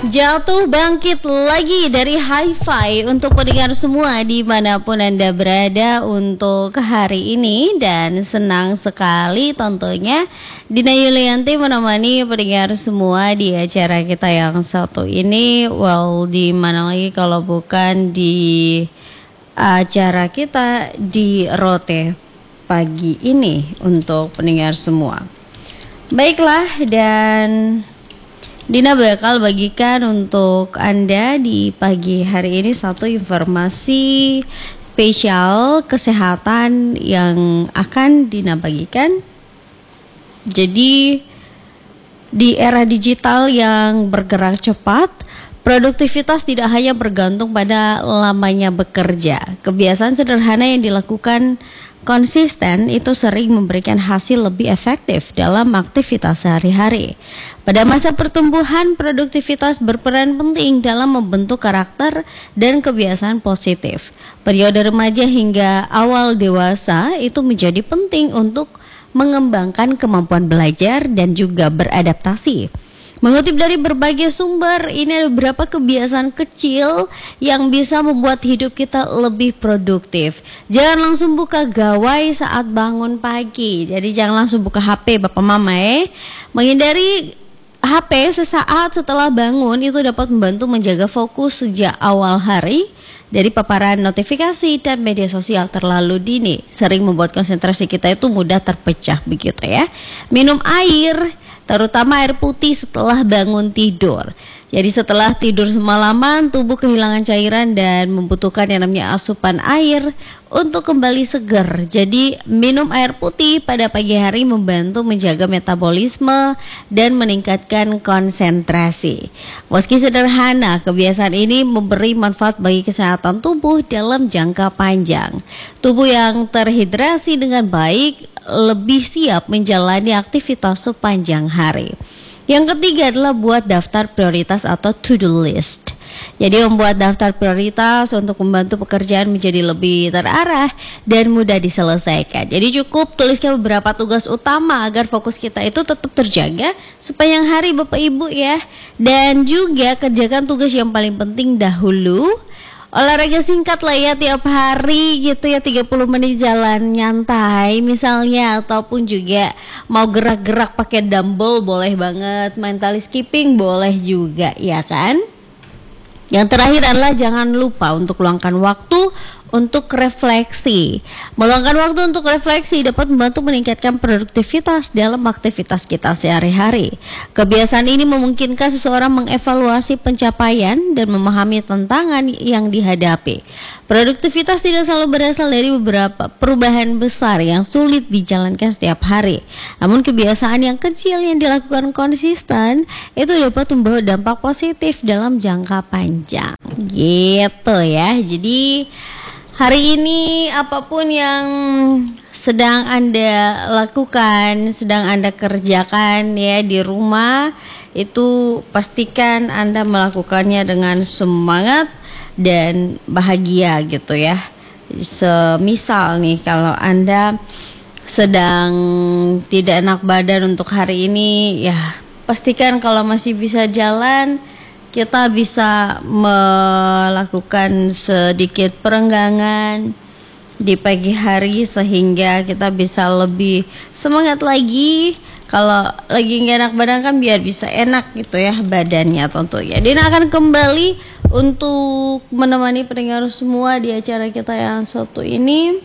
Jatuh bangkit lagi dari Hi-Fi untuk pendengar semua dimanapun Anda berada untuk hari ini. Dan senang sekali tentunya Dina Yulianti menemani pendengar semua di acara kita yang satu ini. Well, di mana lagi kalau bukan di acara kita di Rote pagi ini untuk pendengar semua. Baiklah, dan Dina bakal bagikan untuk Anda di pagi hari ini satu informasi spesial kesehatan yang akan Dina bagikan. Jadi di era digital yang bergerak cepat, produktivitas tidak hanya bergantung pada lamanya bekerja. Kebiasaan sederhana yang dilakukan konsisten itu sering memberikan hasil lebih efektif dalam aktivitas sehari-hari. Pada masa pertumbuhan, produktivitas berperan penting dalam membentuk karakter dan kebiasaan positif. Periode remaja hingga awal dewasa itu menjadi penting untuk mengembangkan kemampuan belajar dan juga beradaptasi. Mengutip dari berbagai sumber, ini ada beberapa kebiasaan kecil yang bisa membuat hidup kita lebih produktif. Jangan langsung buka gawai saat bangun pagi. Jadi jangan langsung buka HP Bapak Mama Menghindari HP sesaat setelah bangun itu dapat membantu menjaga fokus sejak awal hari dari paparan notifikasi dan media sosial terlalu dini. Sering membuat konsentrasi kita itu mudah terpecah begitu ya. Minum air, terutama air putih setelah bangun tidur. Jadi setelah tidur semalaman, tubuh kehilangan cairan dan membutuhkan yang namanya asupan air untuk kembali segar. Jadi minum air putih pada pagi hari membantu menjaga metabolisme dan meningkatkan konsentrasi. Meski sederhana, kebiasaan ini memberi manfaat bagi kesehatan tubuh dalam jangka panjang. Tubuh yang terhidrasi dengan baik lebih siap menjalani aktivitas sepanjang hari. Yang ketiga adalah buat daftar prioritas atau to-do list. Jadi membuat daftar prioritas untuk membantu pekerjaan menjadi lebih terarah dan mudah diselesaikan. Jadi cukup tuliskan beberapa tugas utama agar fokus kita itu tetap terjaga sepanjang hari Bapak Ibu ya. Dan juga kerjakan tugas yang paling penting dahulu. Olahraga singkat lah ya tiap hari gitu ya, 30 menit jalan nyantai misalnya, ataupun juga mau gerak-gerak pakai dumbbell boleh banget, mental skipping boleh juga ya kan. Yang terakhir adalah jangan lupa untuk luangkan waktu untuk refleksi. Meluangkan waktu untuk refleksi dapat membantu meningkatkan produktivitas dalam aktivitas kita sehari-hari. Kebiasaan ini memungkinkan seseorang mengevaluasi pencapaian dan memahami tantangan yang dihadapi. Produktivitas tidak selalu berasal dari beberapa perubahan besar yang sulit dijalankan setiap hari. Namun kebiasaan yang kecil yang dilakukan konsisten itu dapat membawa dampak positif dalam jangka panjang. Gitu ya. Jadi hari ini apapun yang sedang Anda lakukan, sedang Anda kerjakan ya di rumah, itu pastikan Anda melakukannya dengan semangat dan bahagia gitu ya. Semisal nih kalau Anda sedang tidak enak badan untuk hari ini, ya pastikan kalau masih bisa jalan, kita bisa melakukan sedikit perenggangan di pagi hari sehingga kita bisa lebih semangat lagi. Kalau lagi gak enak badan kan biar bisa enak gitu ya badannya tentunya. Dina akan kembali untuk menemani pendengar semua di acara kita yang satu ini.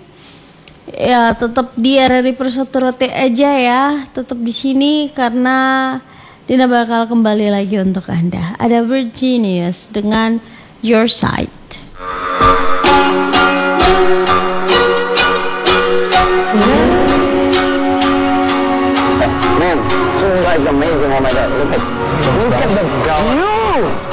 Ya tetap di RRI Persatu Rote aja ya, tetap di sini karena Dina bakal kembali lagi untuk Anda. Ada Virginius dengan Your Side. Man, Zumba is amazing. Oh my God, look at the gown.